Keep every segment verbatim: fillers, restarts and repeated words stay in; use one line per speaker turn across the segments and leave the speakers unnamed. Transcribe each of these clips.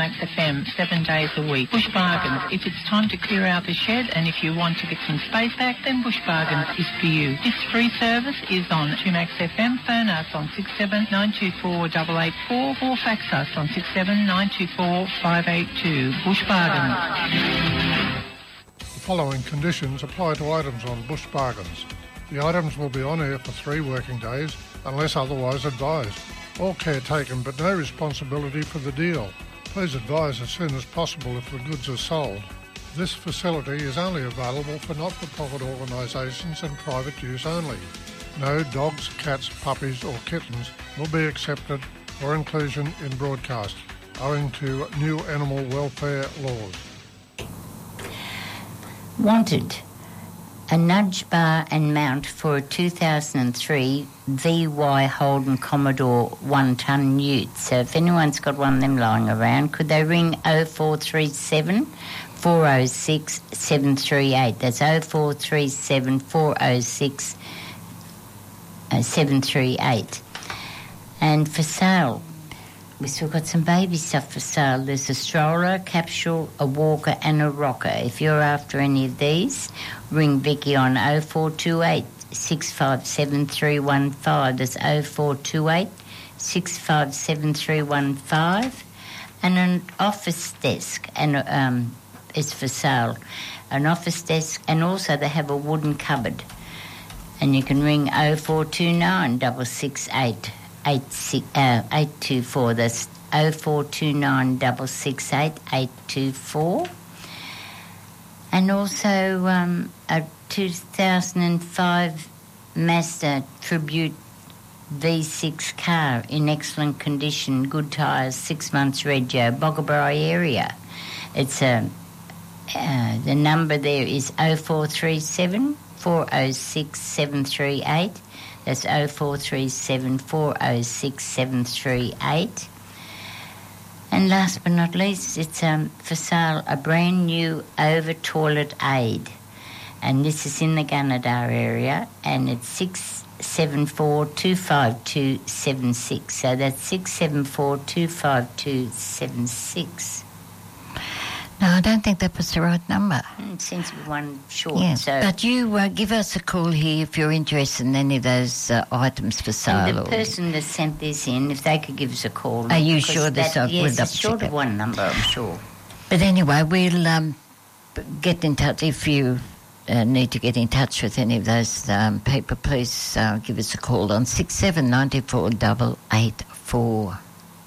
Max F M, seven days a week. Bush Bargains. If it's time to clear out the shed and if you want to get some space back, then Bush Bargains is for you. This free service is on two Max F M. Phone us on six seven nine two four eight eight four or fax us on six seven nine two four five eight two. Bush Bargains.
The following conditions apply to items on Bush Bargains. The items will be on air for three working days unless otherwise advised. All care taken but no responsibility for the deal. Please advise as soon as possible if the goods are sold. This facility is only available for not-for-profit organisations and private use only. No dogs, cats, puppies or kittens will be accepted for inclusion in broadcast, owing to new animal welfare laws.
Wanted. A nudge bar and mount for a two thousand three V Y Holden Commodore one-ton ute. So if anyone's got one of them lying around, could they ring oh four three seven, four oh six, seven three eight. That's oh four three seven, four oh six, seven three eight. And for sale, we've still got some baby stuff for sale. There's a stroller, capsule, a walker and a rocker. If you're after any of these, ring Vicky on oh four two eight, six five seven, three one five. That's oh four two eight, six five seven, three one five. And an office desk and um, is for sale. An office desk, and also they have a wooden cupboard. And you can ring oh four two nine, six six eight, eight six, uh, eight two four. That's oh four two nine, six six eight, eight two four. And also um, a two thousand five Mazda Tribute V six car in excellent condition, good tyres, six months rego, Bogabri area. It's a, uh, the number there is oh four three seven, four oh six, seven three eight. That's oh four three seven, four oh six, seven three eight. And last but not least, it's um, for sale a brand new over toilet aid. And this is in the Gunnedah area, and it's six seven four, two five two, seven six. So that's six seven four, two five two, seven six.
No, I don't think that was the right number.
It seems to be one short.
Yeah,
so.
But you uh, give us a call here if you're interested in any of those uh, items for sale.
And the
or...
person that sent this in, if they could give us a call.
Are you sure this?
That, yes,
we'll
it's short of one number, I'm sure.
But anyway, we'll um, get in touch if you uh, need to get in touch with any of those um, people. Please uh, give us a call on six seven nine four, eight eight four.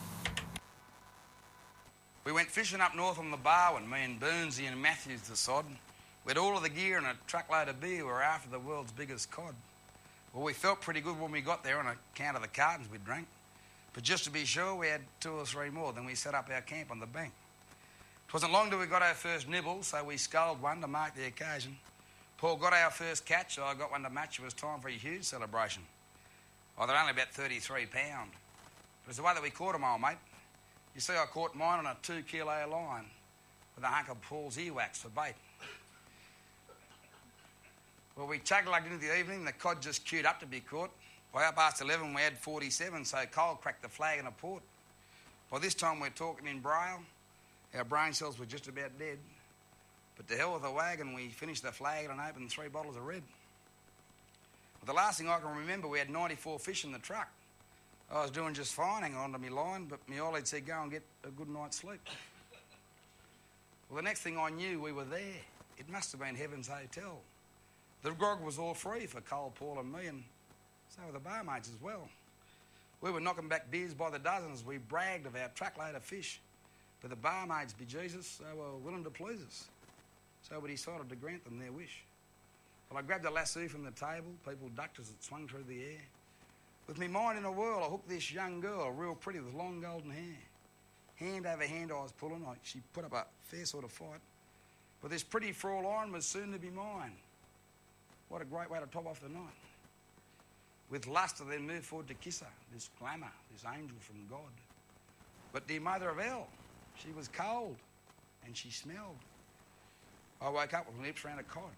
We went fishing up north on the Barwon, me and Burnsy and Matthews the sod. We had all of the gear and a truckload of beer. We were after the world's biggest cod. Well, we felt pretty good when we got there on account of the cartons we drank. But just to be sure, we had two or three more. Then we set up our camp on the bank. It wasn't long till we got our first nibble, so we sculled one to mark the occasion. Paul got our first catch, so I got one to match. It was time for a huge celebration. Oh, they're only about thirty-three pound. But it's the way that we caught them, old mate. You see, I caught mine on a two-kilo line with a hunk of Paul's earwax for bait. Well, we chug-lugged into the evening. The cod just queued up to be caught. By up past eleven, we had forty-seven, so Cole cracked the flag in a port. By this time, we're talking in braille. Our brain cells were just about dead. But to hell with the wagon, we finished the flag and opened three bottles of red. Well, the last thing I can remember, we had ninety-four fish in the truck. I was doing just fine, hanging on to my line, but my old said, go and get a good night's sleep. Well, the next thing I knew, we were there. It must have been Heaven's Hotel. The grog was all free for Cole, Paul and me, and so were the barmaids as well. We were knocking back beers by the dozens. We bragged of our truckload of fish. But the barmaids, be Jesus, they were willing to please us. So we decided to grant them their wish. Well, I grabbed a lasso from the table. People ducked as it swung through the air. With me mind in a whirl, I hooked this young girl, real pretty with long golden hair. Hand over hand I was pulling. I, she put up a fair sort of fight. But this pretty Fraulein was soon to be mine. What a great way to top off the night. With lust, I then moved forward to kiss her, this glamour, this angel from God. But dear mother of hell, she was cold and she smelled. I woke up with my lips round a cod.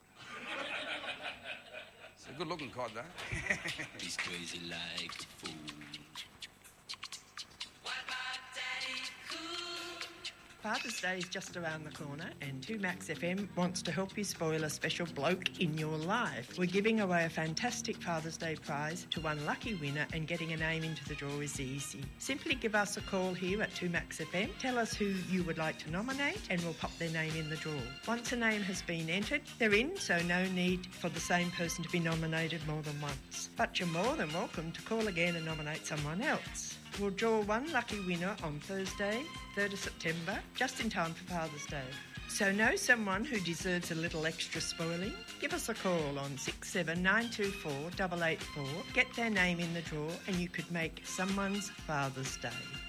It's a good-looking cod, though.
He's crazy like food. What about Daddy Cool?
Father's Day is just around the corner and two Max F M wants to help you spoil a special bloke in your life. We're giving away a fantastic Father's Day prize to one lucky winner, and getting a name into the draw is easy. Simply give us a call here at two Max F M, tell us who you would like to nominate and we'll pop their name in the draw. Once a name has been entered, they're in, so no need for the same person to be nominated more than once. But you're more than welcome to call again and nominate someone else. We'll draw one lucky winner on Thursday, third of September, just in time for Father's Day. So know someone who deserves a little extra spoiling? Give us a call on six seven nine two four eight eight four, get their name in the draw, and you could make someone's Father's Day.